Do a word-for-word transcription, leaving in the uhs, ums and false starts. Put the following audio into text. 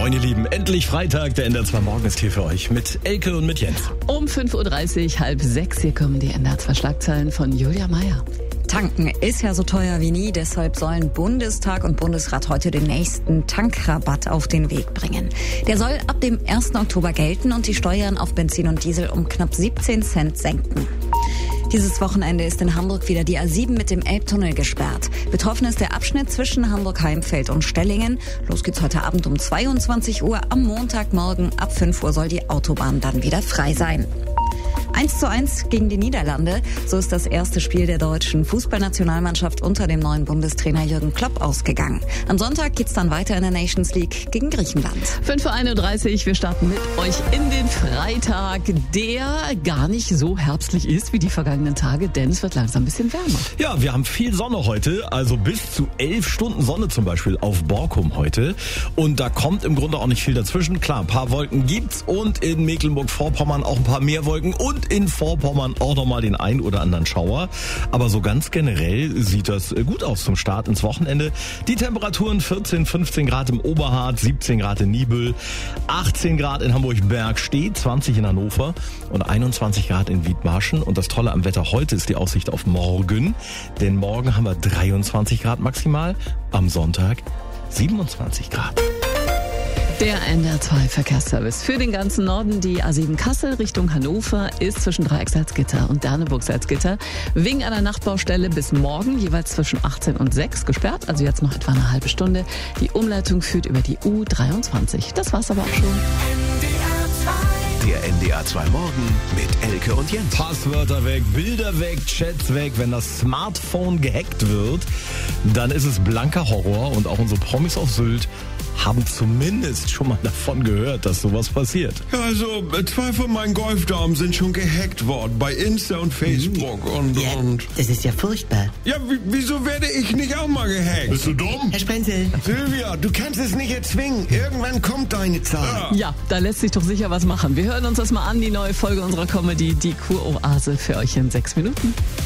Moin ihr Lieben, endlich Freitag, der N D R zwei Morgen ist hier für euch mit Elke und mit Jens. Um fünf Uhr dreißig, halb sechs, hier kommen die N D R zwei Schlagzeilen von Julia Meyer. Tanken ist ja so teuer wie nie, deshalb sollen Bundestag und Bundesrat heute den nächsten Tankrabatt auf den Weg bringen. Der soll ab dem ersten Oktober gelten und die Steuern auf Benzin und Diesel um knapp siebzehn Cent senken. Dieses Wochenende ist in Hamburg wieder die A sieben mit dem Elbtunnel gesperrt. Betroffen ist der Abschnitt zwischen Hamburg-Heimfeld und Stellingen. Los geht's heute Abend um zweiundzwanzig Uhr. Am Montagmorgen ab fünf Uhr soll die Autobahn dann wieder frei sein. eins zu eins gegen die Niederlande. So ist das erste Spiel der deutschen Fußballnationalmannschaft unter dem neuen Bundestrainer Jürgen Klopp ausgegangen. Am Sonntag geht's dann weiter in der Nations League gegen Griechenland. fünf Uhr einunddreißig, wir starten mit euch in den Freitag, der gar nicht so herbstlich ist wie die vergangenen Tage, denn es wird langsam ein bisschen wärmer. Ja, wir haben viel Sonne heute, also bis zu elf Stunden Sonne zum Beispiel auf Borkum heute. Und da kommt im Grunde auch nicht viel dazwischen. Klar, ein paar Wolken gibt's und in Mecklenburg-Vorpommern auch ein paar mehr Wolken und in Vorpommern auch nochmal den ein oder anderen Schauer. Aber so ganz generell sieht das gut aus zum Start ins Wochenende. Die Temperaturen vierzehn, fünfzehn Grad im Oberharz, siebzehn Grad in Nibel, achtzehn Grad in Hamburg-Bergstedt, zwanzig in Hannover und einundzwanzig Grad in Wiedmarschen. Und das Tolle am Wetter heute ist die Aussicht auf morgen. Denn morgen haben wir dreiundzwanzig Grad maximal, am Sonntag siebenundzwanzig Grad. Der N D R zwei Verkehrsservice für den ganzen Norden. Die A sieben Kassel Richtung Hannover ist zwischen Dreieck-Salzgitter und Derneburg-Salzgitter wegen einer Nachtbaustelle bis morgen jeweils zwischen achtzehn und sechs gesperrt. Also jetzt noch etwa eine halbe Stunde. Die Umleitung führt über die U dreiundzwanzig. Das war's aber auch schon. Der N D R zwei Morgen mit Elke und Jens. Passwörter weg, Bilder weg, Chats weg. Wenn das Smartphone gehackt wird, dann ist es blanker Horror. Und auch unsere Promis auf Sylt haben zumindest schon mal davon gehört, dass sowas passiert. Ja, also zwei von meinen Golfdamen sind schon gehackt worden bei Insta und Facebook und Ja, und. das ist ja furchtbar. Ja, w- wieso werde ich nicht auch mal gehackt? Bist du dumm? Herr Sprenzel, Silvia, du kannst es nicht erzwingen. Irgendwann kommt deine Zeit. Ja, da lässt sich doch sicher was machen. Wir hören uns das mal an, die neue Folge unserer Comedy, die Kuroase für euch in sechs Minuten.